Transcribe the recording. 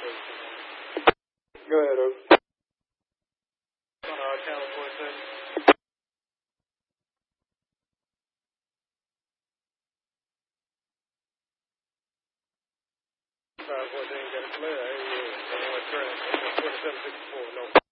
Go ahead, Oak. Channel 46. Got a clear. 2764, no.